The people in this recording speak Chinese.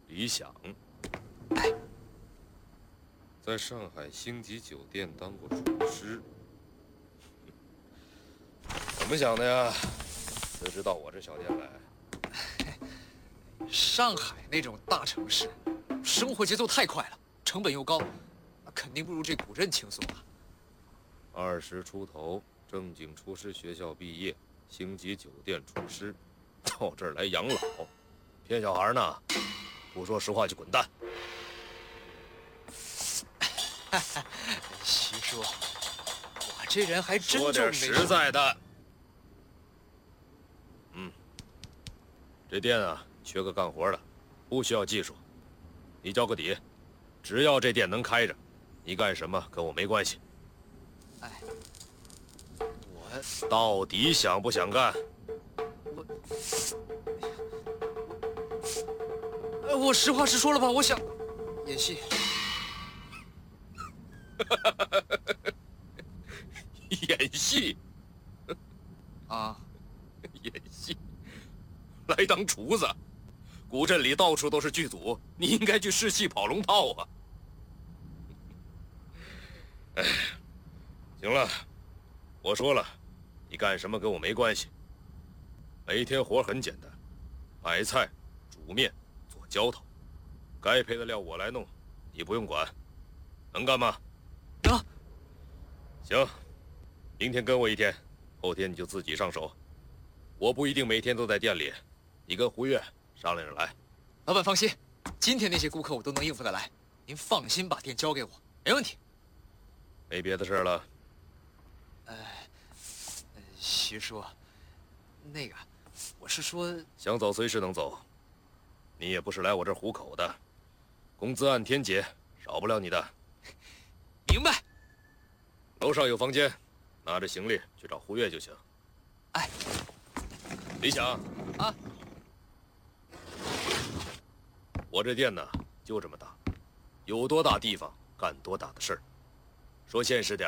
李想，在上海星级酒店当过厨师，怎么想的呀？辞职到我这小店来？ 上海那种大城市，生活节奏太快了，成本又高，肯定不如这古镇轻松啊。 20出头，正经厨师学校毕业，星级酒店厨师，到这儿来养老，骗小孩呢？不说实话就滚蛋！ 徐叔，我这人还真说点实在的。这店啊，缺个干活的，不需要技术，你交个底，只要这店能开着，你干什么跟我没关系。 哎， 到底想不想干？ 我实话实说了吧，我想演戏。 演戏？ 啊， 演戏？来当厨子？古镇里到处都是剧组，你应该去试戏跑龙套啊！哎，行了，我说了，你干什么跟我没关系。每天活很简单，买菜、煮面、做浇头，该配的料我来弄，你不用管，能干吗？ 能。 行，明天跟我一天，后天你就自己上手。我不一定每天都在店里，你跟胡月商量着来。 老板放心，今天那些顾客我都能应付得来，您放心把店交给我，没问题。 没别的事了。 徐叔，那个，我是说， 想走随时能走，你也不是来我这儿糊口的，工资按天结，少不了你的。 明白。 楼上有房间，拿着行李去找胡月就行。 哎， 李想啊， 我这店呢就这么大，有多大地方干多大的事儿。说现实点